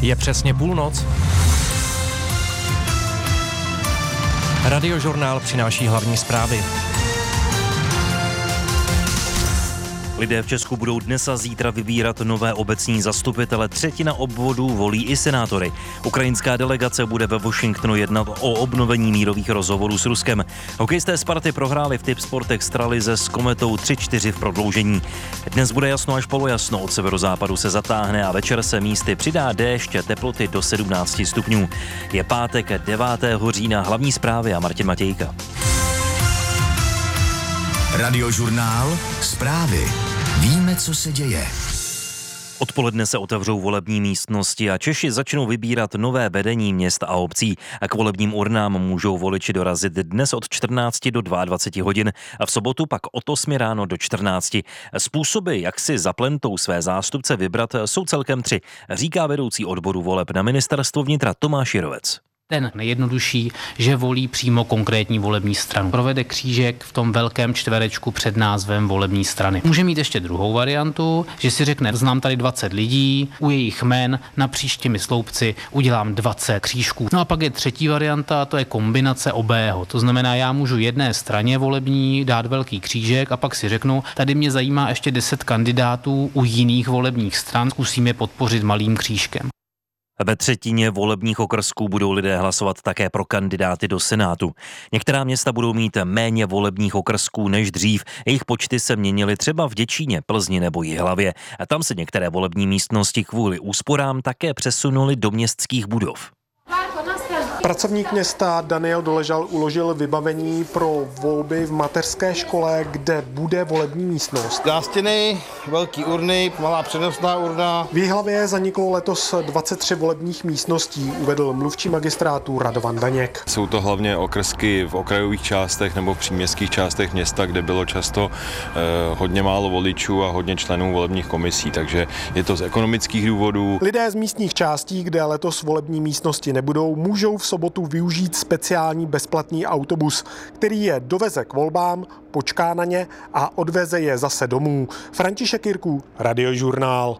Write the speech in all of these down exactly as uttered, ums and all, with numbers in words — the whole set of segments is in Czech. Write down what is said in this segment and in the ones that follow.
Je přesně půlnoc. Radiožurnál přináší hlavní zprávy. Lidé v Česku budou dnes a zítra vybírat nové obecní zastupitele. Třetina obvodů volí i senátory. Ukrajinská delegace bude ve Washingtonu jednat o obnovení mírových rozhovorů s Ruskem. Hokejisté Sparty prohráli v Tipsport Extralize s Kometou tři čtyři v prodloužení. Dnes bude jasno až polojasno, od severozápadu se zatáhne a večer se místy přidá déšť, teploty do sedmnáct stupňů. Je pátek devátého října, hlavní zprávy a Martin Matějka. Radiožurnál, zprávy. Víme, co se děje. Odpoledne se otevřou volební místnosti a Češi začnou vybírat nové vedení měst a obcí. A k volebním urnám můžou voliči dorazit dnes od čtrnácti do dvaceti dvou hodin a v sobotu pak od osmi ráno do čtrnácti. Způsoby, jak si za plentou své zástupce vybrat, jsou celkem tři, říká vedoucí odboru voleb na ministerstvo vnitra Tomáš Jirovec. Ten nejjednodušší, že volí přímo konkrétní volební stranu. Provede křížek v tom velkém čtverečku před názvem volební strany. Může mít ještě druhou variantu, že si řekne, znám tady dvacet lidí, u jejich jmen napříč těmi sloupci udělám dvacet křížků. No a pak je třetí varianta, a to je kombinace obého. To znamená, já můžu jedné straně volební dát velký křížek a pak si řeknu, tady mě zajímá ještě deset kandidátů u jiných volebních stran, zkusím je podpořit malým křížkem. Ve třetině volebních okrsků budou lidé hlasovat také pro kandidáty do Senátu. Některá města budou mít méně volebních okrsků než dřív. Jejich počty se měnily třeba v Děčíně, Plzni nebo Jihlavě. A tam se některé volební místnosti kvůli úsporám také přesunuly do městských budov. Pracovník města Daniel Doležal uložil vybavení pro volby v mateřské škole, kde bude volební místnost. Nástěny, velký urny, malá přenosná urna. V Jihlavě zaniklo letos dvacet tři volebních místností, uvedl mluvčí magistrátu Radovan Daněk. Jsou to hlavně okrsky v okrajových částech nebo v příměstských částech města, kde bylo často eh, hodně málo voličů a hodně členů volebních komisí, takže je to z ekonomických důvodů. Lidé z místních částí, kde letos volební místnosti nebudou, můžou v sobotu využít speciální bezplatný autobus, který je doveze k volbám, počká na ně a odveze je zase domů. František Jirků, Radiožurnál.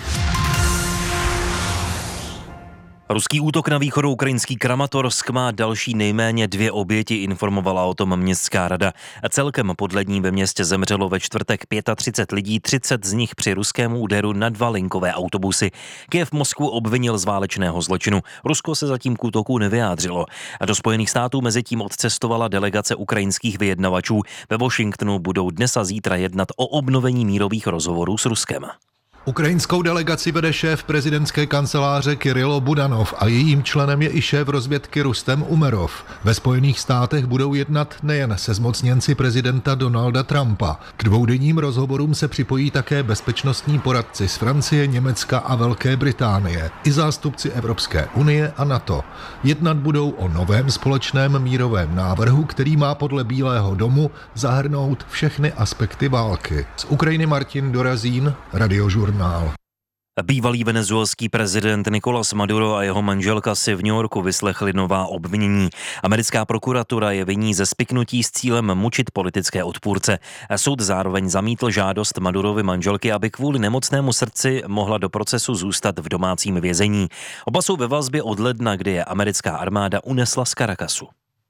Ruský útok na východoukrajinský Kramatorsk má další nejméně dvě oběti, informovala o tom městská rada. Celkem podle ní ve městě zemřelo ve čtvrtek třicet pět lidí, třicet z nich při ruském úderu na dva linkové autobusy. Kyjev Moskvu obvinil z válečného zločinu. Rusko se zatím k útoku nevyjádřilo. A do Spojených států mezitím odcestovala delegace ukrajinských vyjednavačů. Ve Washingtonu budou dnes a zítra jednat o obnovení mírových rozhovorů s Ruskem. Ukrajinskou delegaci vede šéf prezidentské kanceláře Kirilo Budanov a jejím členem je i šéf rozvědky Rustem Umerov. Ve Spojených státech budou jednat nejen se zmocněnci prezidenta Donalda Trumpa. K dvoudenním rozhovorům se připojí také bezpečnostní poradci z Francie, Německa a Velké Británie, i zástupci Evropské unie a NATO. Jednat budou o novém společném mírovém návrhu, který má podle Bílého domu zahrnout všechny aspekty války. Z Ukrajiny Martin Dorazín, Radiožurnál. Bývalý venezuelský prezident Nicolás Maduro a jeho manželka si v New Yorku vyslechli nová obvinění. Americká prokuratura je viní ze spiknutí s cílem mučit politické odpůrce. Soud zároveň zamítl žádost Madurovy manželky, aby kvůli nemocnému srdci mohla do procesu zůstat v domácím vězení. Oba jsou ve vazbě od ledna, kdy je americká armáda unesla z Caracasu.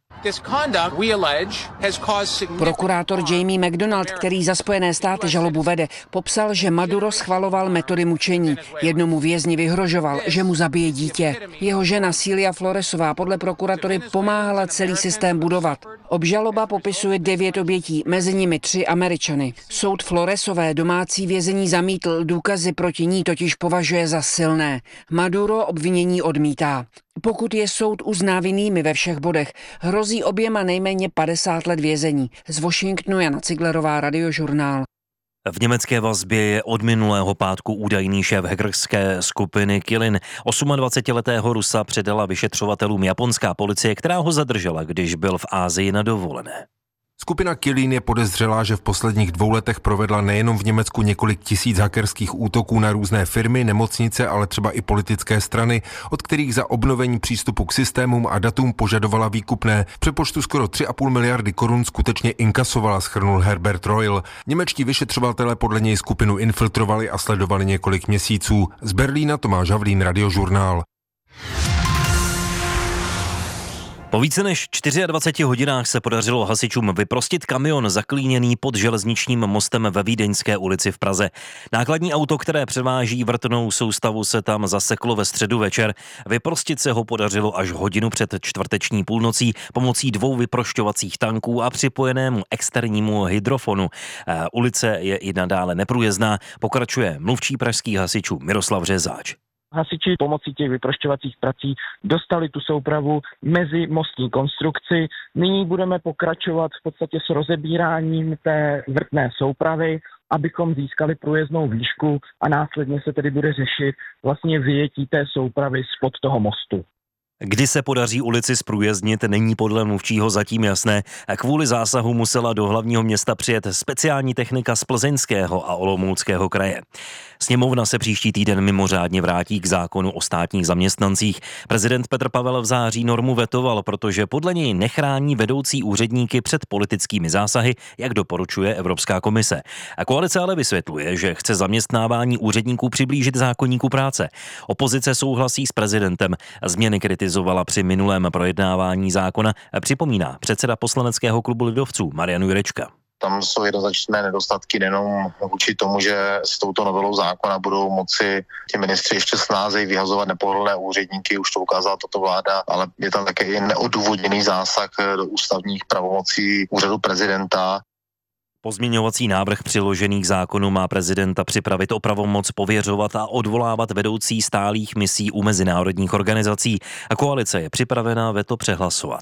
Prokurátor Jamie McDonald, který za Spojené státy žalobu vede, popsal, že Maduro schvaloval metody mučení. Jednomu vězni vyhrožoval, že mu zabije dítě. Jeho žena Celia Floresová podle prokuratury pomáhala celý systém budovat. Obžaloba popisuje devět obětí, mezi nimi tři Američany. Soud Floresové domácí vězení zamítl, důkazy proti ní totiž považuje za silné. Maduro obvinění odmítá. Pokud je soud uzná vinnými ve všech bodech, hrozí oběma nejméně padesát let vězení. Z Washingtonu Jana Ciglerová, Radiožurnál. V německé vazbě je od minulého pátku údajný šéf hackerské skupiny Kilin. dvacetiosmiletého Rusa předala vyšetřovatelům japonská policie, která ho zadržela, když byl v Asii na dovolené. Skupina Killeen je podezřelá, že v posledních dvou letech provedla nejenom v Německu několik tisíc hackerských útoků na různé firmy, nemocnice, ale třeba i politické strany, od kterých za obnovení přístupu k systémům a datům požadovala výkupné. V přepočtu skoro tři a půl miliardy korun skutečně inkasovala, shrnul Herbert Reul. Němečtí vyšetřovatelé podle něj skupinu infiltrovali a sledovali několik měsíců. Z Berlína Tomáš Havlín, Radiožurnál. Po více než dvaceti čtyřech hodinách se podařilo hasičům vyprostit kamion zaklíněný pod železničním mostem ve Vídeňské ulici v Praze. Nákladní auto, které převáží vrtnou soustavu, se tam zaseklo ve středu večer. Vyprostit se ho podařilo až hodinu před čtvrteční půlnocí pomocí dvou vyprošťovacích tanků a připojenému externímu hydrofonu. Ulice je i nadále neprůjezdná, pokračuje mluvčí pražských hasičů Miroslav Řezáč. Hasiči pomocí těch vyprošťovacích prací dostali tu soupravu mezi mostní konstrukci. Nyní budeme pokračovat v podstatě s rozebíráním té vrtné soupravy, abychom získali průjezdnou výšku a následně se tedy bude řešit vlastně vyjetí té soupravy spod toho mostu. Kdy se podaří ulici zprůjezdnit, není podle mluvčího zatím jasné. Kvůli zásahu musela do hlavního města přijet speciální technika z Plzeňského a Olomouckého kraje. Sněmovna se příští týden mimořádně vrátí k zákonu o státních zaměstnancích. Prezident Petr Pavel v září normu vetoval, protože podle něj nechrání vedoucí úředníky před politickými zásahy, jak doporučuje Evropská komise. A koalice ale vysvětluje, že chce zaměstnávání úředníků přiblížit zákoníku práce. Opozice souhlasí s prezidentem. Změny kritizovala při minulém projednávání zákona, připomíná předseda poslaneckého klubu lidovců Marian Jurečka. Tam jsou jednoznačné nedostatky nejenom vůči tomu, že s touto novelou zákona budou moci ti ministři ještě snázeji vyhazovat nepohodlné úředníky, už to ukázala tato vláda, ale je tam také i neodůvodněný zásah do ústavních pravomocí úřadu prezidenta. Pozměňovací návrh přiložený k zákonu má prezidenta připravit o pravomoc pověřovat a odvolávat vedoucí stálých misí u mezinárodních organizací a koalice je připravená veto přehlasovat.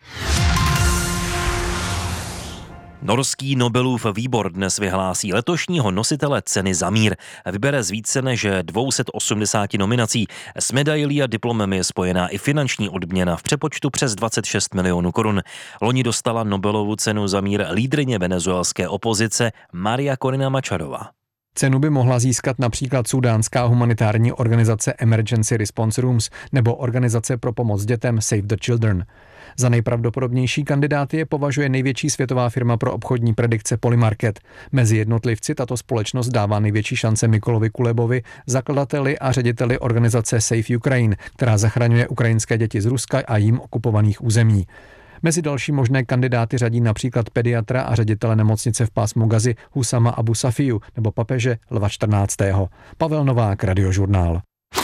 Norský Nobelův výbor dnes vyhlásí letošního nositele ceny za mír. Vybere z více než dvě stě osmdesát nominací. S medailí a diplomem je spojená i finanční odměna v přepočtu přes dvacet šest milionů korun. Loni dostala Nobelovu cenu za mír lídryně venezuelské opozice Maria Corina Macharová. Cenu by mohla získat například sudánská humanitární organizace Emergency Response Rooms nebo organizace pro pomoc dětem Save the Children. Za nejpravdopodobnější kandidáty je považuje největší světová firma pro obchodní predikce Polymarket. Mezi jednotlivci tato společnost dává největší šance Mykolovi Kulebovi, zakladateli a řediteli organizace Save Ukraine, která zachraňuje ukrajinské děti z Ruska a jím okupovaných území. Mezi další možné kandidáty řadí například pediatra a ředitele nemocnice v pásmu Gazy Husama Abu Safiu nebo papeže Lva čtrnáctého. Pavel Novák, Radiožurnál.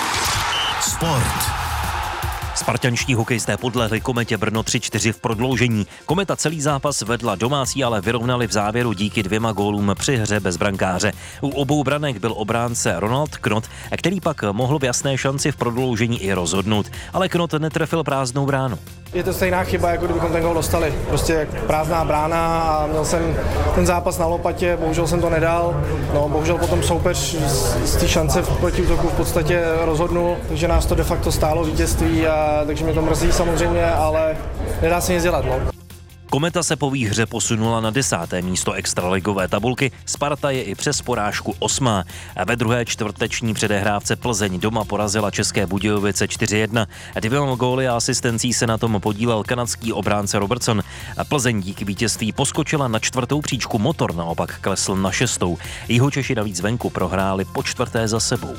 Sport. Spartanští hokejisté podlehli Kometě Brno tři čtyři v prodloužení. Kometa celý zápas vedla domácí, ale vyrovnali v závěru díky dvěma gólům při hře bez brankáře. U obou branek byl obránce Ronald Knot, který pak mohl v jasné šanci v prodloužení i rozhodnout, ale Knot netrefil prázdnou bránu. Je to stejná chyba, jako kdybychom ten gól dostali. Prostě prázdná brána a měl jsem ten zápas na lopatě, bohužel jsem to nedal. No, bohužel potom soupeř z té šance v protiútoku v podstatě rozhodnul, takže nás to de facto stálo vítězství, a takže mě to mrzí samozřejmě, ale nedá se nic dělat. No. Kometa se po výhře posunula na desáté místo extraligové tabulky, Sparta je i přes porážku osmá. Ve druhé čtvrteční předehrávce Plzeň doma porazila České Budějovice čtyři jedna. Dvěma góly a asistencí se na tom podílel kanadský obránce Robertson. Plzeň díky vítězství poskočila na čtvrtou příčku, Motor naopak klesl na šestou. Jihočeši navíc venku prohráli po čtvrté za sebou.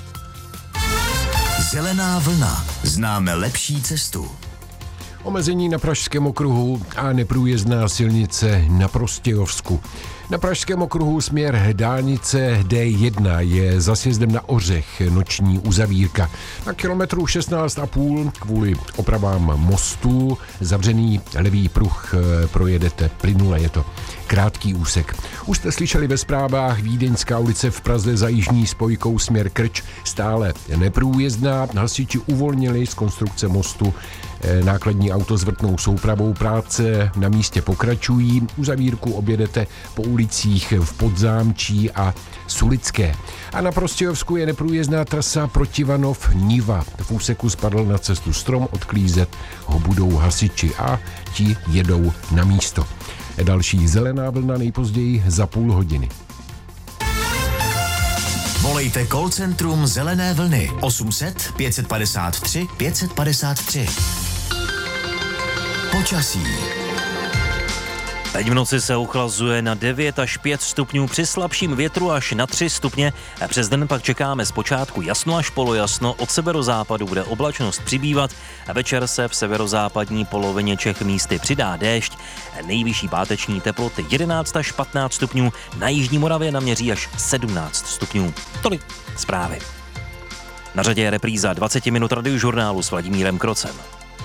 Zelená vlna. Známe lepší cestu. Omezení na Pražském okruhu a neprůjezdná silnice na Prostějovsku. Na Pražském okruhu směr dálnice D jedna je za sjezdem na Ořech noční uzavírka. Na kilometru šestnáct a půl kvůli opravám mostu zavřený levý pruh projedete plynule, je to krátký úsek. Už jste slyšeli ve zprávách, Vídeňská ulice v Praze za jižní spojkou směr Krč stále neprůjezdná. Hasiči uvolnili z konstrukce mostu nákladní auto s vrtnou soupravou, práce na místě pokračují. Uzavírku objedete po ulicích v Podzámčí a Sulické. A na Prostějovsku je neprůjezdná trasa Protivanov-Niva. V úseku spadl na cestu strom, odklízet ho budou hasiči a ti jedou na místo. Další zelená vlna nejpozději za půl hodiny. Volejte call centrum Zelené vlny osm set pět padesát tři pět padesát tři. Počasí. Teď v noci se ochlazuje na devět až pět stupňů, při slabším větru až na tři stupně. Přes den pak čekáme zpočátku jasno až polojasno, od severozápadu bude oblačnost přibývat a večer se v severozápadní polovině Čech místy přidá déšť. Nejvyšší páteční teploty jedenáct až patnáct stupňů, na jižní Moravě naměří až sedmnáct stupňů. Tolik zprávy. Na řadě je repríza dvacet minut radiožurnálu s Vladimírem Krocem.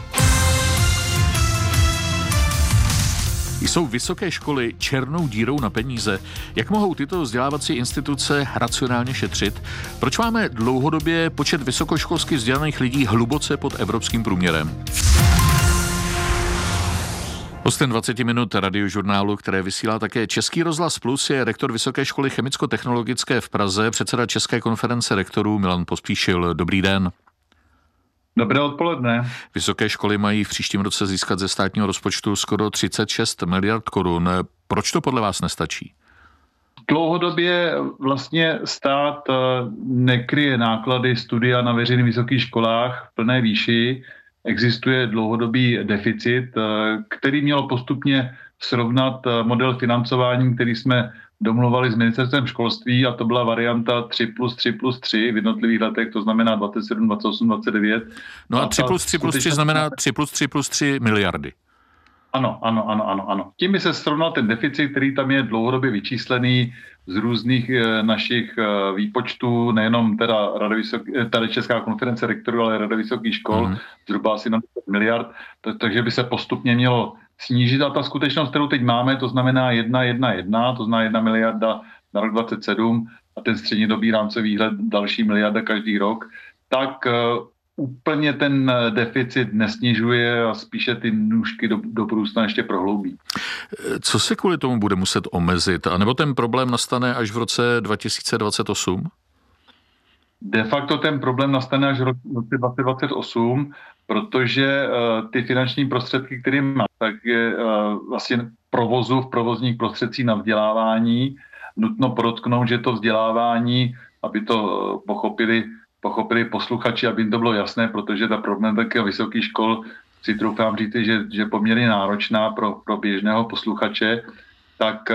Jsou vysoké školy černou dírou na peníze? Jak mohou tyto vzdělávací instituce racionálně šetřit? Proč máme dlouhodobě počet vysokoškolsky vzdělaných lidí hluboce pod evropským průměrem? Hostem dvacet minut radiožurnálu, které vysílá také Český rozhlas Plus, je rektor Vysoké školy chemicko-technologické v Praze, předseda České konference rektorů Milan Pospíšil. Dobrý den. Dobré odpoledne. Vysoké školy mají v příštím roce získat ze státního rozpočtu skoro třicet šest miliard korun. Proč to podle vás nestačí? Dlouhodobě vlastně stát nekryje náklady studia na veřejných vysokých školách v plné výši. Existuje dlouhodobý deficit, který mělo postupně srovnat model financování, který jsme domluvali s ministerstvem školství, a to byla varianta tři plus tři plus tři v jednotlivých letech, to znamená dvacet sedm, dvacet osm, dvacet devět. No a tři plus tři plus tři znamená tři plus tři plus tři miliardy. Ano, ano, ano, ano, ano. Tím by se srovnal ten deficit, který tam je dlouhodobě vyčíslený z různých e, našich e, výpočtů, nejenom teda, Rada vysok- teda Česká konference rektorů, ale Rada vysokých škol, mm. zhruba asi na miliard, tak, takže by se postupně mělo snížit. A ta skutečnost, kterou teď máme, to znamená jedna, jedna, jedna, to znamená jedna miliarda na rok dvacet sedm a ten střednědobý rámcový výhled další miliarda každý rok, tak e, úplně ten deficit nesnižuje a spíše ty nůžky do, do budoucna ještě prohloubí. Co se kvůli tomu bude muset omezit? A nebo ten problém nastane až v roce dva tisíce dvacet osm? De facto ten problém nastane až v roce dva tisíce dvacet osm, protože uh, ty finanční prostředky, které má, tak je uh, vlastně provozu v provozních prostředcích na vzdělávání. Nutno podotknout, že to vzdělávání, aby to uh, pochopili pochopili posluchači, aby jim to bylo jasné, protože ta problematika vysokých škol, si troufám říct, že je poměrně náročná pro, pro běžného posluchače, tak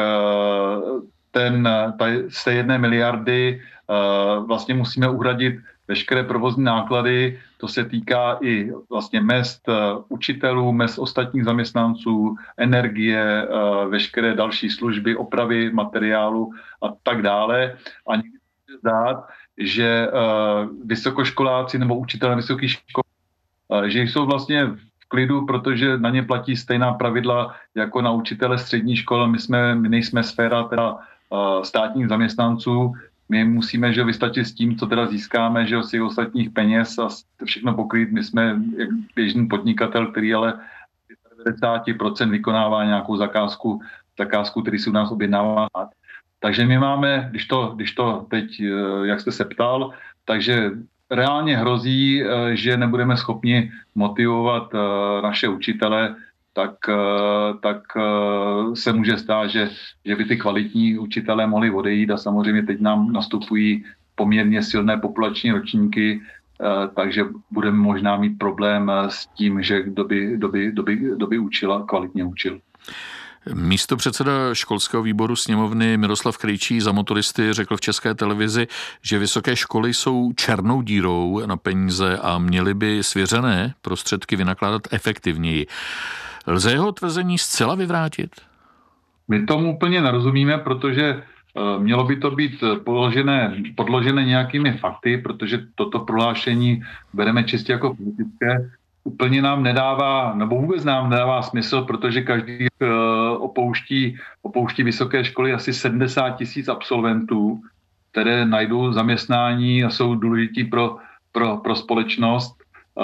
ten, ta, z té jedné miliardy vlastně musíme uhradit veškeré provozní náklady, to se týká i vlastně mezd učitelů, mezd ostatních zaměstnanců, energie, veškeré další služby, opravy materiálu a tak dále. A někdy se zdát, že uh, vysokoškoláci nebo učitelé vysokých škol, uh, že jsou vlastně v klidu, protože na ně platí stejná pravidla jako na učitele střední škol. My, jsme, my nejsme sféra teda uh, státních zaměstnanců, my musíme že vystačit s tím, co teda získáme, že z těch ostatních peněz a všechno pokrýt. My jsme jak běžný podnikatel, který ale devadesát procent vykonává nějakou zakázku, zakázku, který si u nás objednává. Takže my máme, když to, když to teď, jak jste se ptal, takže reálně hrozí, že nebudeme schopni motivovat naše učitele, tak, tak se může stát, že, že by ty kvalitní učitelé mohli odejít a samozřejmě teď nám nastupují poměrně silné populační ročníky, takže budeme možná mít problém s tím, že kdo by, kdo by, kdo by, kdo by učil a kvalitně učil. Místopředseda školského výboru sněmovny Miroslav Krejčí za Motoristy řekl v České televizi, že vysoké školy jsou černou dírou na peníze a měly by svěřené prostředky vynakládat efektivněji. Lze jeho tvrzení zcela vyvrátit? My tomu úplně nerozumíme, protože mělo by to být podložené, podložené nějakými fakty, protože toto prohlášení bereme čistě jako politické. Úplně nám nedává, nebo vůbec nám nedává smysl, protože každý uh, opouští, opouští vysoké školy asi sedmdesát tisíc absolventů, které najdou zaměstnání a jsou důležití pro, pro, pro společnost.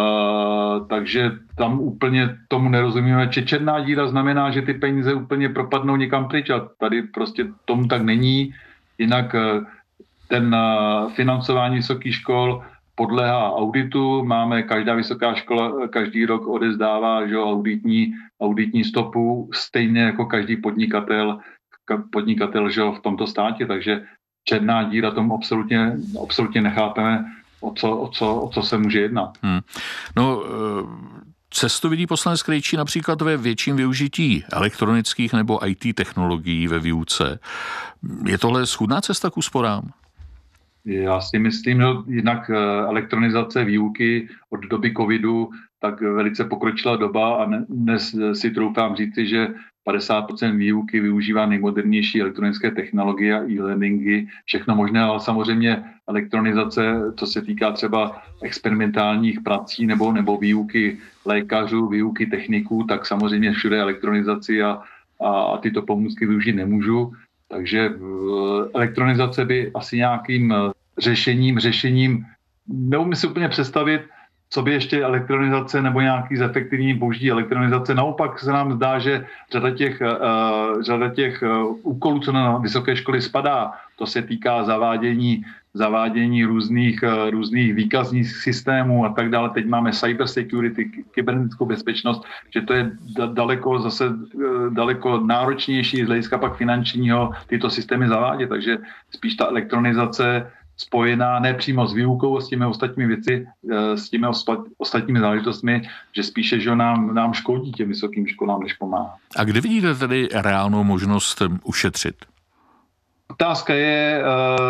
Uh, takže tam úplně tomu nerozumíme. Černá díra znamená, že ty peníze úplně propadnou někam pryč a tady prostě tomu tak není. Jinak uh, ten uh, financování vysokých škol podléhá auditu, máme, každá vysoká škola každý rok odezdává, že auditní, auditní stopu, stejně jako každý podnikatel, podnikatel že v tomto státě, takže černá díra tomu absolutně, absolutně nechápeme, o co, o co, o co se může jednat. Hmm. No, cestu vidí poslanec Krejčí například ve větším využití elektronických nebo í té technologií ve výuce. Je tohle schůdná cesta k úsporám? Já si myslím, že jinak elektronizace výuky od doby covidu tak velice pokročila doba a dnes si troufám říci, že padesát procent výuky využívá nejmodernější elektronické technologie a e-learningy, všechno možné, ale samozřejmě elektronizace, co se týká třeba experimentálních prací nebo, nebo výuky lékařů, výuky techniků, tak samozřejmě všude elektronizaci a, a tyto pomůcky využít nemůžu. Takže elektronizace by asi nějakým řešením, řešením, neumím si úplně představit, co by ještě elektronizace nebo nějaký zefektivní použití elektronizace. Naopak se nám zdá, že řada těch, uh, řada těch uh, úkolů, co na vysoké školy spadá, to se týká zavádění, zavádění různých, uh, různých výkazních systémů a tak dále. Teď máme cyber security, kybernetickou bezpečnost, že to je da- daleko zase uh, daleko náročnější z hlediska pak finančního tyto systémy zavádět. Takže spíš ta elektronizace spojená nepřímo s výukou, s těmi ostatními věci, s těmi ostatními záležitostmi, že spíše, že nám, nám škodí těm vysokým školám, než pomáhá. A kde vidíte tedy reálnou možnost ušetřit? Otázka je,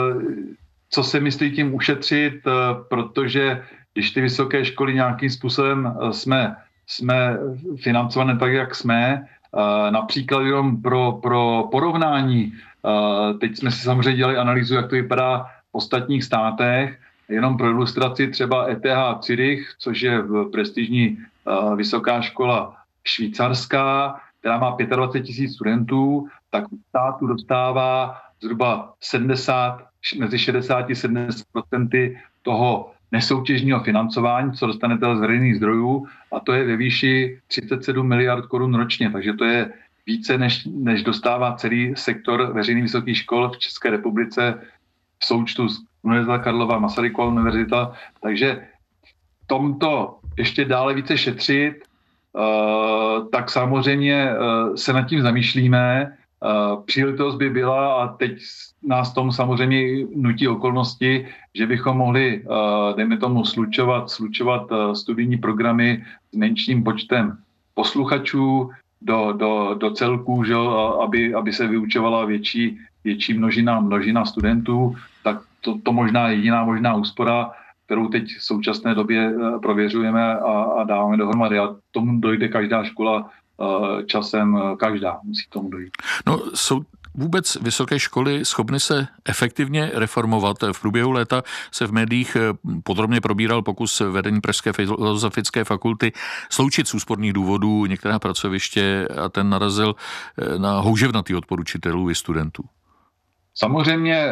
co se myslí tím ušetřit, protože když ty vysoké školy nějakým způsobem jsme, jsme financované tak, jak jsme, například jenom pro, pro porovnání, teď jsme si samozřejmě dělali analýzu, jak to vypadá v ostatních státech, jenom pro ilustraci třeba E T H Zürich, což je prestižní uh, vysoká škola švýcarská, která má dvacet pět tisíc studentů, tak státu dostává zhruba sedmdesát, mezi šedesát a sedmdesát procent toho nesoutěžního financování, co dostanete z veřejných zdrojů, a to je ve výši třicet sedm miliard korun ročně, takže to je více, než, než dostává celý sektor veřejných vysokých škol v České republice v součtu z Univerzita Karlova, Masarykova univerzita, takže v tomto ještě dále více šetřit, uh, tak samozřejmě uh, se nad tím zamýšlíme. Uh, příležitost by byla, a teď nás tomu samozřejmě nutí okolnosti, že bychom mohli, uh, dejme tomu, slučovat, slučovat uh, studijní programy s menším počtem posluchačů do, do, do celků, že, aby, aby se vyučovala větší, větší množina, množina studentů, tak to, to možná je jediná možná úspora, kterou teď v současné době prověřujeme a, a dáváme dohromady. A tomu dojde každá škola časem, každá musí tomu dojít. No, jsou vůbec vysoké školy schopny se efektivně reformovat? V průběhu léta se v médiích podrobně probíral pokus vedení Pražské filozofické fakulty sloučit z úsporných důvodů některá pracoviště a ten narazil na houževnatý odpor učitelů i studentů. Samozřejmě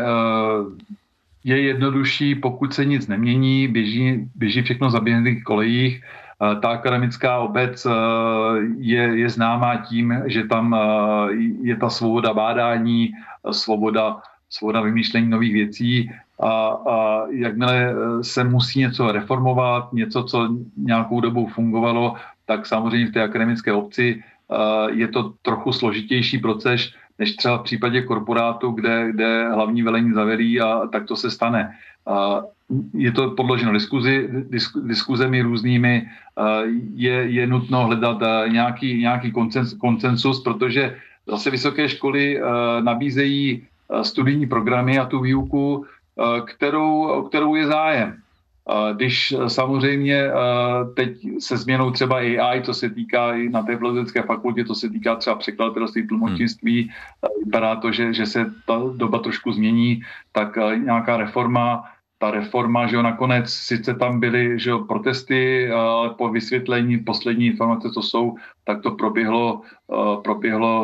je jednodušší, pokud se nic nemění, běží, běží všechno za běžných kolejích. Ta akademická obec je, je známá tím, že tam je ta svoboda bádání, svoboda, svoboda vymýšlení nových věcí a, a jakmile se musí něco reformovat, něco, co nějakou dobu fungovalo, tak samozřejmě v té akademické obci je to trochu složitější proces, než třeba v případě korporátu, kde, kde hlavní velení zavelí a tak to se stane. Je to podloženo diskuzi, disku, diskuzemi různými, je, je nutno hledat nějaký, nějaký konsensus, protože zase vysoké školy nabízejí studijní programy a tu výuku, kterou, kterou je zájem. Když samozřejmě teď se změnou třeba A I, to se týká i na té filozofické fakultě, to se týká třeba překladatelství, tlumočnictví, vypadá to, že, že se ta doba trošku změní, tak nějaká reforma, ta reforma, že jo, nakonec sice tam byly, že jo, protesty, ale po vysvětlení poslední informace, co jsou, tak to proběhlo, proběhlo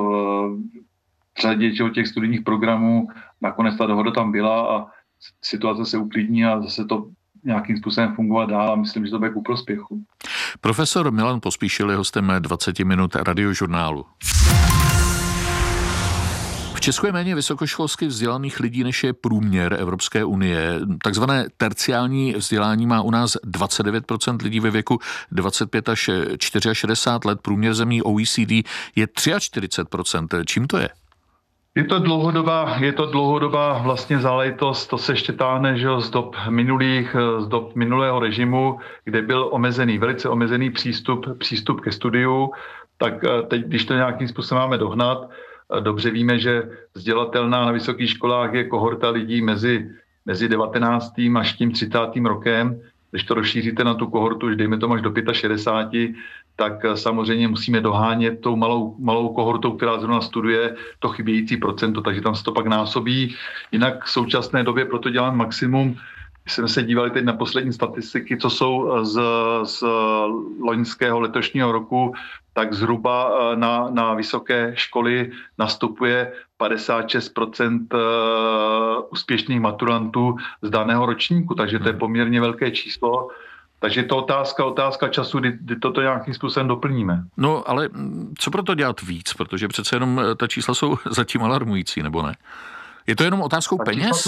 v řadě těch studijních programů, nakonec ta dohoda tam byla a situace se uklidní a zase to nějakým způsobem fungovat dál a myslím, že to bude ku prospěchu. Profesor Milan Pospíšil je hostem dvacet minut radiožurnálu. Česku je méně vysokoškolsky vzdělaných lidí, než je průměr Evropské unie. Takzvané terciální vzdělání má u nás dvacet devět procent lidí ve věku dvacet pět až šedesát čtyři let. Průměr zemí O E C D je čtyřicet tři procent. Čím to je? Je to dlouhodobá, je to dlouhodobá vlastně záležitost, to se ještě táhne, že z dob minulých, z dob minulého režimu, kde byl omezený, velice omezený přístup, přístup ke studiu, tak teď, když to nějakým způsobem máme dohnat, dobře víme, že vzdělatelná na vysokých školách je kohorta lidí mezi, mezi devatenáctým až tím třicátým rokem. Když to rozšíříte na tu kohortu, už dejme tomu až do šedesáti pěti, tak samozřejmě musíme dohánět tou malou, malou kohortou, která zrovna studuje to chybějící procento, takže tam se to pak násobí. Jinak v současné době proto dělám maximum. Když jsme se dívali teď na poslední statistiky, co jsou z, z loňského letošního roku, tak zhruba na, na vysoké školy nastupuje padesát šest procent úspěšných maturantů z daného ročníku, takže to je poměrně velké číslo. Takže je to otázka, otázka času, kdy, kdy toto nějakým způsobem doplníme. No ale co pro to dělat víc? Protože přece jenom ta čísla jsou zatím alarmující, nebo ne? Je to jenom otázkou peněz?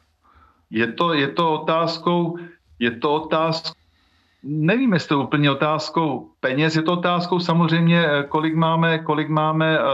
Je to, je to otázkou, je to otázkou, nevím, jestli to úplně otázkou peněz, je to otázkou samozřejmě, kolik máme, kolik máme uh,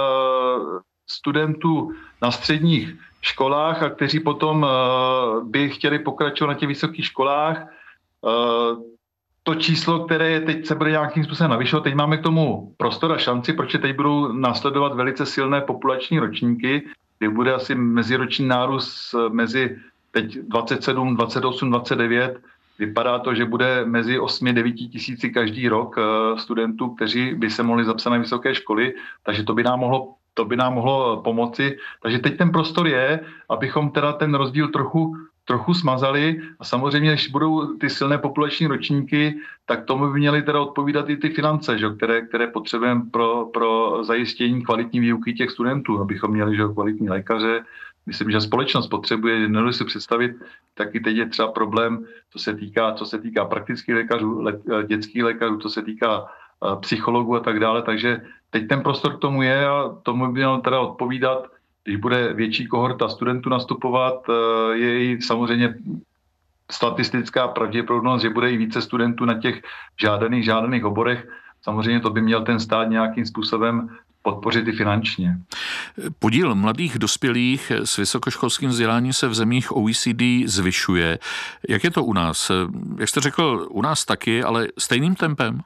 studentů na středních školách a kteří potom uh, by chtěli pokračovat na těch vysokých školách. Uh, to číslo, které je teď se bude nějakým způsobem navyšovat, teď máme k tomu prostor a šanci, protože teď budou následovat velice silné populační ročníky, kdy bude asi meziroční nárůst mezi teď dvacet sedm, dvacet osm, dvacet devět. Vypadá to, že bude mezi osmi devíti tisíci každý rok studentů, kteří by se mohli zapsat na vysoké školy, takže to by nám mohlo, to by nám mohlo pomoci. Takže teď ten prostor je, abychom teda ten rozdíl trochu, trochu smazali a samozřejmě, když budou ty silné populační ročníky, tak tomu by měly teda odpovídat i ty finance, že, které, které potřebujeme pro, pro zajištění kvalitní výuky těch studentů, abychom měli že, kvalitní lékaře. Myslím, že společnost potřebuje, nedovedu si představit, taky teď je třeba problém, co se týká, co se týká praktických lékařů, lé, dětských lékařů, co se týká uh, psychologů a tak dále, takže teď ten prostor k tomu je a tomu by měl teda odpovídat, když bude větší kohorta studentů nastupovat, uh, je i samozřejmě statistická pravděpodobnost, že bude i více studentů na těch žádaných, žádaných oborech. Samozřejmě to by měl ten stát nějakým způsobem podpořit i finančně. Podíl mladých dospělých s vysokoškolským vzděláním se v zemích O E C D zvyšuje. Jak je to u nás? Jak jste řekl, u nás taky, ale stejným tempem?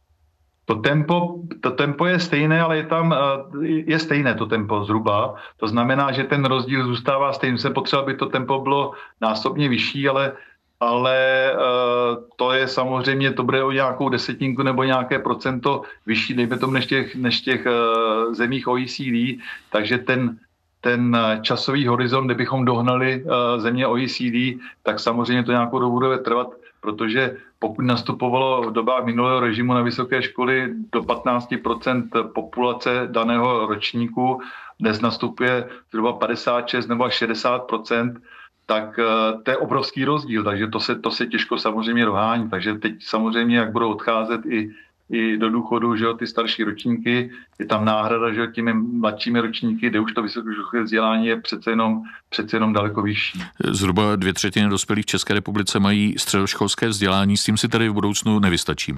To tempo, to tempo je stejné, ale je tam je stejné to tempo zhruba. To znamená, že ten rozdíl zůstává stejný. Se potřeba, aby to tempo bylo násobně vyšší, ale ale uh, to je samozřejmě, to bude o nějakou desetinku nebo nějaké procento vyšší, dejme tomu, než těch, než těch uh, zemích O E C D, takže ten, ten časový horizont, kde bychom dohnali uh, země O E C D, tak samozřejmě to nějakou dobu bude trvat, protože pokud nastupovalo v dobách minulého režimu na vysoké školy do patnáct procent populace daného ročníku, dnes nastupuje zhruba padesát šest nebo až šedesát procent, tak to je obrovský rozdíl, takže to se, to se těžko samozřejmě dohání. Takže teď samozřejmě, jak budou odcházet i, i do důchodu, že jo, ty starší ročníky, je tam náhrada, že jo, těmi mladšími ročníky, kde už to vysokoškolské vzdělání je přece jenom, přece jenom daleko vyšší. Zhruba dvě třetiny dospělých v České republice mají středoškolské vzdělání, s tím si tady v budoucnu nevystačíme.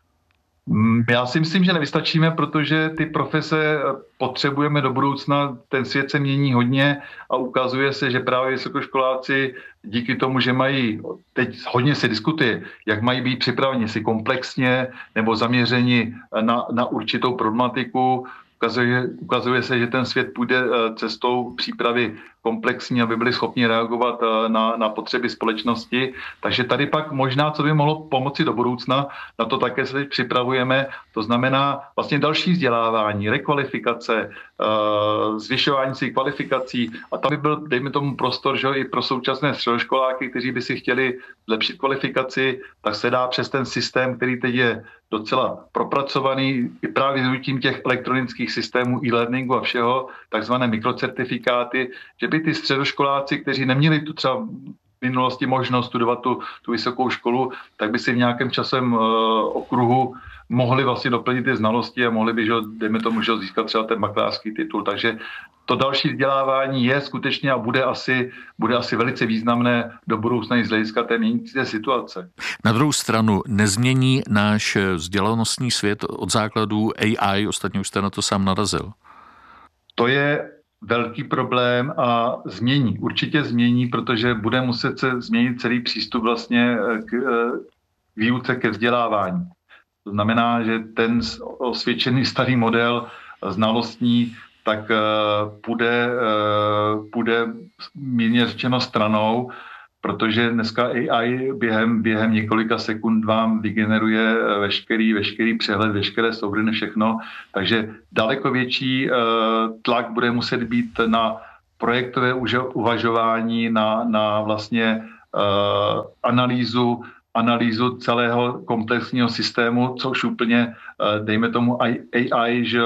Já si myslím, že nevystačíme, protože ty profese potřebujeme do budoucna, ten svět se mění hodně a ukazuje se, že právě vysokoškoláci díky tomu, že mají, teď hodně se diskutuje, jak mají být připraveni si komplexně nebo zaměřeni na, na určitou problematiku. Ukazuje, ukazuje se, že ten svět půjde cestou přípravy komplexní, aby byli schopni reagovat na, na potřeby společnosti. Takže tady pak možná, co by mohlo pomoci do budoucna, na to také se teď připravujeme, to znamená vlastně další vzdělávání, rekvalifikace, zvyšování svých kvalifikací a tam by byl, dejme tomu, prostor, že i pro současné středoškoláky, kteří by si chtěli zlepšit kvalifikaci, tak se dá přes ten systém, který teď je docela propracovaný, i právě využitím těch elektronických systémů e-learningu a všeho, takzvané mikrocertifikáty, že by ty středoškoláci, kteří neměli tu třeba v minulosti možnost studovat tu, tu vysokou školu, tak by si v nějakém časovém uh, okruhu mohli vlastně doplnit ty znalosti a mohli by, že, dejme tomu, že získat třeba ten bakalářský titul. Takže to další vzdělávání je skutečně a bude asi, bude asi velice významné do budoucna i z hlediska té měnící situace. Na druhou stranu nezmění náš vzdělanostní svět od základů A I, ostatně už jste na to sám narazil. To je velký problém a změní, určitě změní, protože bude muset se změnit celý přístup vlastně k výuce, ke vzdělávání. To znamená, že ten osvědčený starý model znalostní tak půjde, půjde mírně řečeno stranou, protože dneska A I během, během několika sekund vám vygeneruje veškerý, veškerý přehled, veškeré souhrny, všechno. Takže daleko větší tlak bude muset být na projektové uvažování, na, na vlastně analýzu, analýzu celého komplexního systému, což úplně, dejme tomu A I, že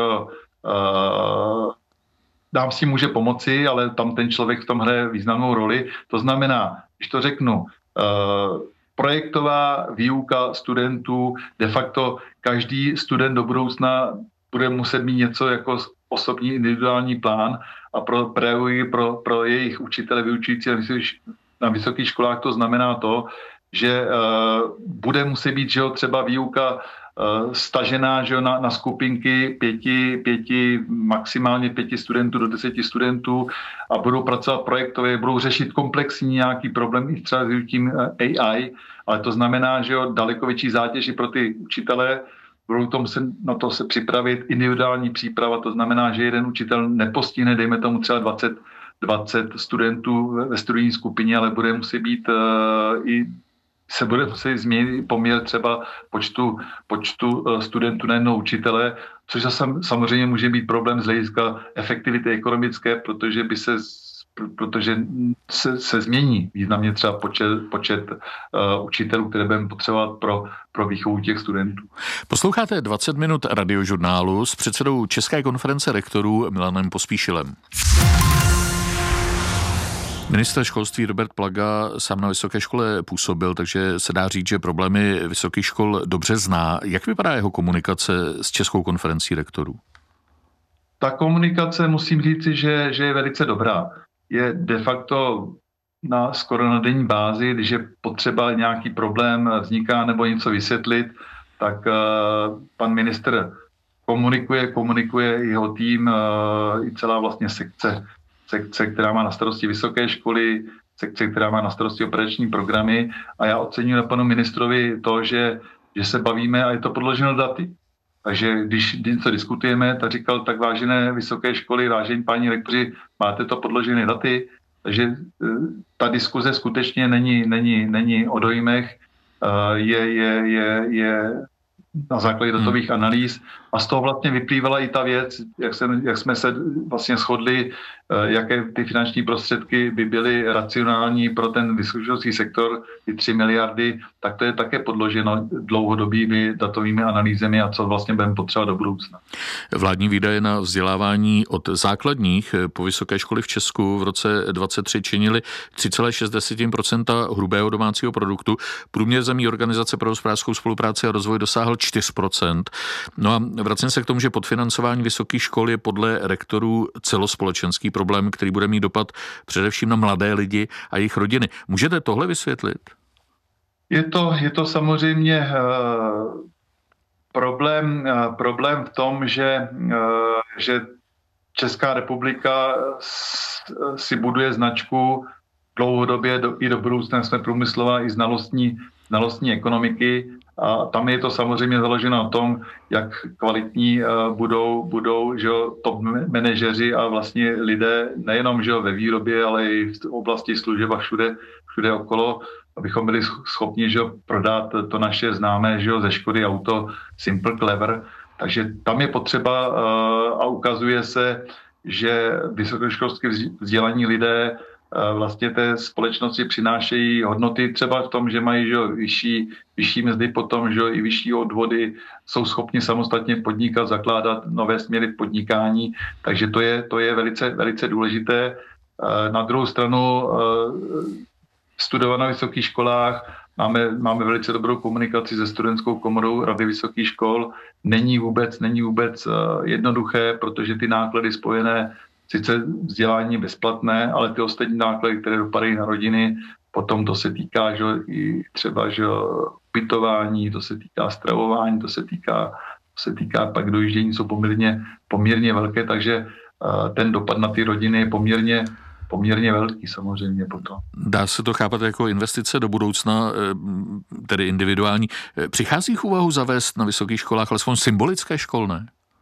nám si může pomoci, ale tam ten člověk v tom hraje významnou roli. To znamená, když to řeknu, projektová výuka studentů, de facto každý student do budoucna bude muset mít něco jako osobní individuální plán a pro, pro, pro jejich učitele vyučující na vysokých školách to znamená to, že bude muset být, že jo, třeba výuka stažená, že jo, na, na skupinky pěti, pěti, maximálně pěti studentů do deseti studentů a budou pracovat projektově, budou řešit komplexní nějaký problém i třeba s vyučím A I, ale to znamená, že jo, daleko větší zátěž i pro ty učitele, budou tom se, na to se připravit individuální příprava, to znamená, že jeden učitel nepostihne, dejme tomu třeba dvacet, dvacet studentů ve studijní skupině, ale bude muset být uh, i se bude muset změnit poměr třeba počtu, počtu studentů na jednoho učitele, což samozřejmě může být problém z hlediska efektivity ekonomické, protože by se, protože se, se změní významně třeba počet, počet uh, učitelů, které budeme potřebovat pro, pro výchovu těch studentů. Posloucháte dvacet minut radiožurnálu s předsedou České konference rektorů Milanem Pospíšilem. Ministr školství Robert Plaga sám na vysoké škole působil, takže se dá říct, že problémy vysokých škol dobře zná. Jak vypadá jeho komunikace s Českou konferencí rektorů? Ta komunikace, musím říci, že, že je velice dobrá. Je de facto na skoro na denní bázi, když je potřeba nějaký problém vzniká nebo něco vysvětlit, tak uh, pan ministr komunikuje, komunikuje jeho tým uh, i celá vlastně sekce sekce, která má na starosti vysoké školy, sekce, která má na starosti operační programy a já oceňuji na panu ministrovi to, že, že se bavíme a je to podloženo daty. Takže když něco diskutujeme, tak říkal, tak vážené vysoké školy, vážení páni rektoři, máte to podložené daty, takže ta diskuze skutečně není, není, není o dojmech, je, je, je, je na základě datových hmm. analýz a z toho vlastně vyplývala i ta věc, jak, se, jak jsme se vlastně shodli, jaké ty finanční prostředky by byly racionální pro ten vysokoškolský sektor, ty tři miliardy, tak to je také podloženo dlouhodobými datovými analýzemi a co vlastně budeme potřebovat do budoucna. Vládní výdaje na vzdělávání od základních po vysoké školy v Česku v roce dvacet tři činily tři celá šest procenta hrubého domácího produktu. Průměr zemí Organizace pro hospodářskou spolupráci a rozvoj dosáhl čtyři procenta. No a vracím se k tomu, že podfinancování vysokých škol je podle rektorů celospolečenský problém, který bude mít dopad především na mladé lidi a jejich rodiny. Můžete tohle vysvětlit? Je to, je to samozřejmě uh, problém, uh, problém v tom, že, uh, že Česká republika si buduje značku dlouhodobě do, i do budoucna, jsme průmyslová i znalostní, znalostní ekonomiky a tam je to samozřejmě založeno na tom, jak kvalitní uh, budou, budou že jo, top manažeři a vlastně lidé nejenom že jo, ve výrobě, ale i v oblasti služeb a všude, všude okolo, abychom byli schopni že jo, prodat to naše známé že jo, ze Škody auto Simple Clever. Takže tam je potřeba uh, a ukazuje se, že vysokoškolsky vzdělaní lidé vlastně té společnosti přinášejí hodnoty třeba v tom, že mají že, vyšší, vyšší mzdy, potom že, i vyšší odvody, jsou schopni samostatně podnikat, zakládat nové směry podnikání, takže to je, to je velice, velice důležité. Na druhou stranu studovat na vysokých školách máme, máme velice dobrou komunikaci se studentskou komorou Rady vysokých škol. Není vůbec, není vůbec jednoduché, protože ty náklady spojené, sice vzdělání bezplatné, ale ty ostatní náklady, které dopadají na rodiny, potom to se týká, že i třeba, že ubytování, to se týká stravování, to se týká, to se týká pak dojíždění, jsou poměrně, poměrně velké, takže ten dopad na ty rodiny je poměrně poměrně velký samozřejmě potom. Dá se to chápat jako investice do budoucna, tedy individuální. Přichází k úvahu zavést na vysokých školách alespoň symbolické školné?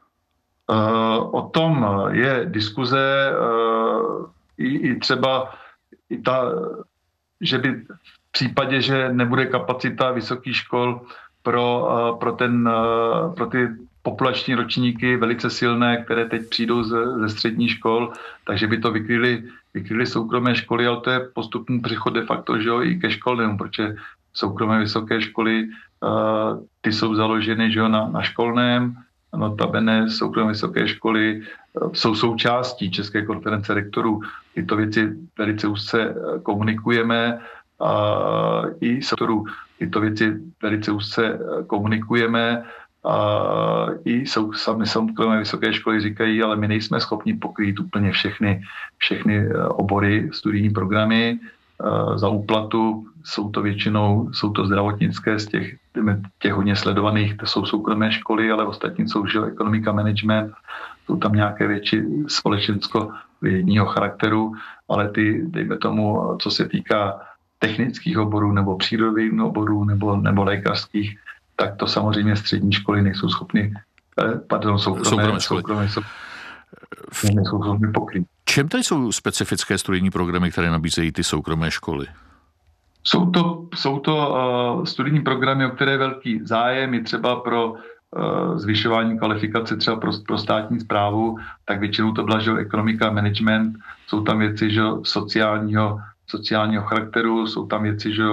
Uh, o tom je diskuze, uh, i, i třeba i ta, že by v případě, že nebude kapacita vysokých škol pro, uh, pro, ten, uh, pro ty populační ročníky velice silné, které teď přijdou ze, ze středních škol, takže by to vykryly, vykryly soukromé školy, ale to je postupný přechod de facto, že jo, i ke školnému, protože soukromé vysoké školy, uh, ty jsou založeny, že jo, na, na školném, notabene soukromé vysoké školy uh, jsou součástí České konference rektorů. Tyto věci velice úzce komunikujeme a uh, i sektorů tyto věci velice úzce komunikujeme. A i jsou sami soukromé vysoké školy říkají, ale my nejsme schopni pokrýt úplně všechny, všechny obory, studijní programy za úplatu. Jsou to většinou, jsou to zdravotnické z těch, těch hodně sledovaných, to jsou soukromé školy, ale ostatní jsou že ekonomika, management, jsou tam nějaké větší společensko-vědního charakteru, ale ty, dejme tomu, co se týká technických oborů nebo přírodních oborů nebo, nebo lékařských, tak to samozřejmě střední školy nejsou schopny, pardon, soukromé, soukromé školy soukromé, soukromé, nejsou schopny pokrýt. Čem tady jsou specifické studijní programy, které nabízejí ty soukromé školy? Jsou to, jsou to uh, studijní programy, o které je velký zájem, i třeba pro uh, zvyšování kvalifikace třeba pro, pro státní správu, tak většinou to byla, že ekonomika, management, jsou tam věci, že sociálního, sociálního charakteru, jsou tam věci, že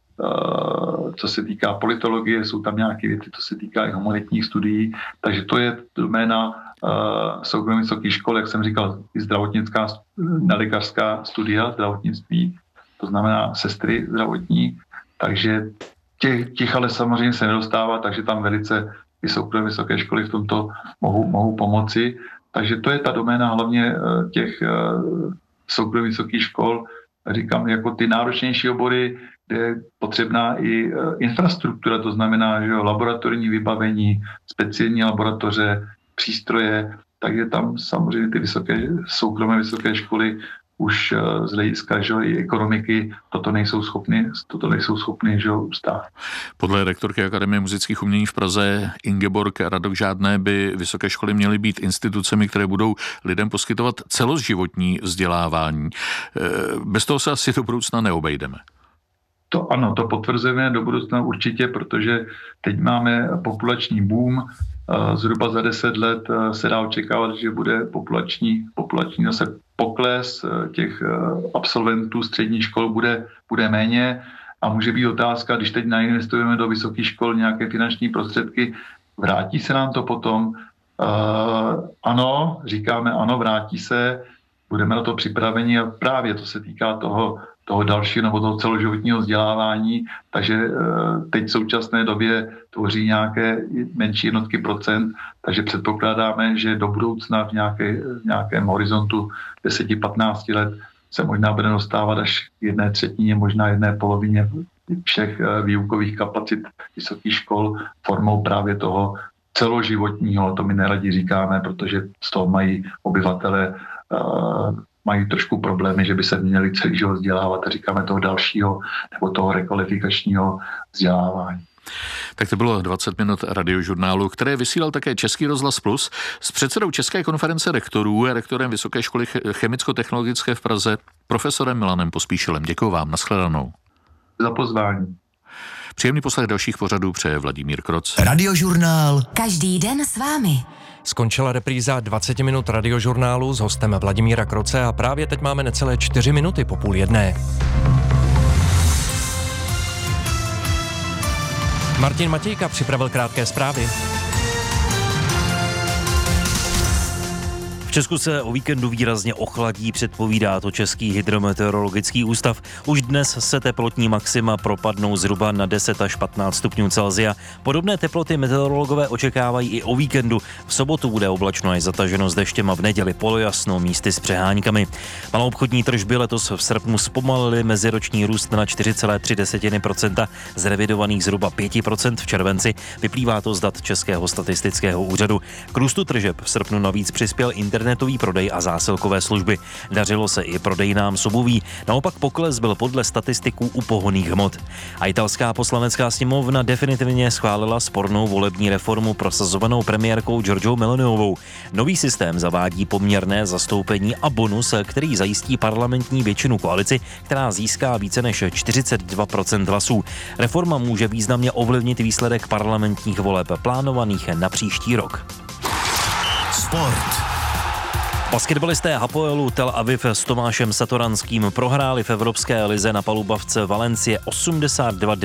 Uh, co se týká politologie, jsou tam nějaké věci, co se týká i humanitních studií, takže to je doména uh, soukromých vysokých škol, jak jsem říkal, i zdravotnická, nelékařská studia zdravotnictví, to znamená sestry zdravotní, takže těch, těch ale samozřejmě se nedostává, takže tam velice i soukromé vysoké školy v tomto mohou, mohou pomoci, takže to je ta doména hlavně uh, těch uh, soukromých vysokých škol, říkám, jako ty náročnější obory, kde je potřebná i infrastruktura, to znamená, že jo, laboratorní vybavení, speciální laboratoře, přístroje, takže tam samozřejmě ty vysoké, soukromé vysoké školy už z hlediska, že jo, i ekonomiky toto nejsou schopny, toto nejsou schopny, že jo, ustát. Podle rektorky Akademie muzických umění v Praze Ingeborg Radokžádné by vysoké školy měly být institucemi, které budou lidem poskytovat celoživotní vzdělávání. Bez toho se asi do budoucna neobejdeme. To ano, to potvrzujeme do budoucna určitě, protože teď máme populační boom, zhruba za deset let se dá očekávat, že bude populační, populační zase pokles těch absolventů středních škol bude, bude méně a může být otázka, když teď nainvestujeme do vysokých škol nějaké finanční prostředky, vrátí se nám to potom? Uh, ano, říkáme ano, vrátí se, budeme na to připraveni a právě to se týká toho, toho dalšího nebo toho celoživotního vzdělávání, takže teď v současné době tvoří nějaké menší jednotky procent, takže předpokládáme, že do budoucna v, nějaké, v nějakém horizontu deset až patnáct let se možná bude dostávat až k jedné třetině, možná jedné polovině všech výukových kapacit vysokých škol formou právě toho celoživotního, to my neradi říkáme, protože z toho mají obyvatele uh, mají trošku problémy, že by se měli celý život vzdělávat a říkáme toho dalšího nebo toho rekvalifikačního vzdělávání. Tak to bylo dvacet minut radiožurnálu, které vysílal také Český rozhlas Plus s předsedou České konference rektorů a rektorem Vysoké školy chemicko-technologické v Praze, profesorem Milanem Pospíšilem. Děkuji vám, nashledanou. Za pozvání. Příjemný poslech dalších pořadů přeje Vladimír Kroc. Radiožurnál. Každý den s vámi. Skončila repríza dvacet minut radiožurnálu s hostem Vladimíra Kroce a právě teď máme necelé čtyři minuty po půl jedné. Martin Matějka připravil krátké zprávy. Česku se o víkendu výrazně ochladí, předpovídá to Český hydrometeorologický ústav. Už dnes se teplotní maxima propadnou zhruba na deset až patnáct stupňů Celsia. Podobné teploty meteorologové očekávají i o víkendu. V sobotu bude oblačno až zataženo s deštěm a v neděli polojasno, místy s přeháňkami. Maloobchodní tržby letos v srpnu zpomalily meziroční růst na čtyři celé tři procenta, z revidovaných zhruba pět procent v červenci. Vyplývá to z dat Českého statistického úřadu. K růstu tržeb v srpnu navíc přispěl internetový prodej a zásilkové služby. Dařilo se i prodejnám s obuví, naopak pokles byl podle statistiků u pohonných hmot. A italská poslanecká sněmovna definitivně schválila spornou volební reformu prosazovanou premiérkou Giorgiou Meloniovou. Nový systém zavádí poměrné zastoupení a bonus, který zajistí parlamentní většinu koalici, která získá více než čtyřicet dva procent hlasů. Reforma může významně ovlivnit výsledek parlamentních voleb plánovaných na příští rok. Sport. Basketbalisté Hapoelu Tel Aviv s Tomášem Satoranským prohráli v Evropské lize na palubavce Valencie osmdesát dva